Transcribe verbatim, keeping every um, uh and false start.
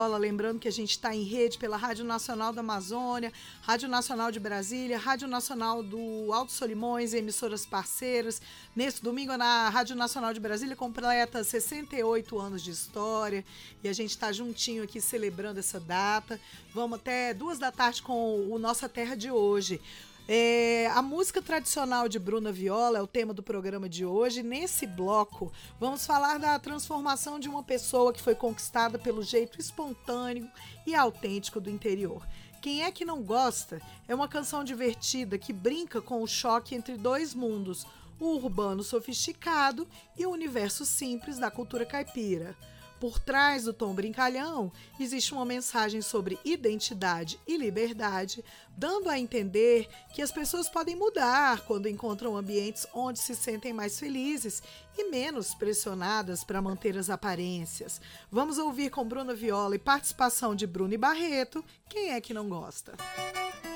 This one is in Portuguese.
Lembrando que a gente está em rede pela Rádio Nacional da Amazônia, Rádio Nacional de Brasília, Rádio Nacional do Alto Solimões, emissoras parceiras. Nesse domingo, na Rádio Nacional de Brasília, completa sessenta e oito anos de história e a gente está juntinho aqui celebrando essa data. Vamos até duas da tarde com o Nossa Terra de Hoje. É, a música tradicional de Bruna Viola é o tema do programa de hoje. Nesse bloco, vamos falar da transformação de uma pessoa que foi conquistada pelo jeito espontâneo e autêntico do interior. Quem é que não gosta? É uma canção divertida que brinca com o choque entre dois mundos, o urbano sofisticado e o universo simples da cultura caipira. Por trás do tom brincalhão, existe uma mensagem sobre identidade e liberdade, dando a entender que as pessoas podem mudar quando encontram ambientes onde se sentem mais felizes e menos pressionadas para manter as aparências. Vamos ouvir com Bruna Viola e participação de Bruno e Barreto, Quem é que não gosta?